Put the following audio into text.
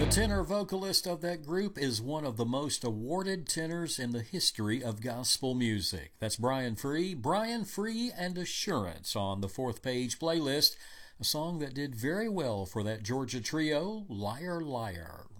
tenor vocalist of that group is one of the most awarded tenors in the history of gospel music. That's Brian Free. Brian Free and Assurance on the Fourth Page playlist, a song that did very well for that Georgia trio, Liar Liar.